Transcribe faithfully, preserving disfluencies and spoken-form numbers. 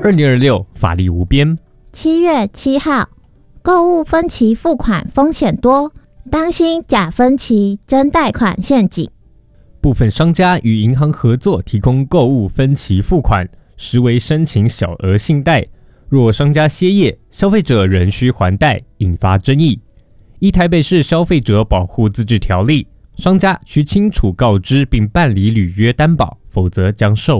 二零二六法力无边。 七月七号，购物分期付款风险多，当心假分期真贷款陷阱。 部分商家与银行合作提供购物分期付款，实为申请小额信贷。若商家歇业，消费者仍需还贷，引发争议。依台北市消费者保护自治条例，商家需清楚告知并办理履约担保，否则将受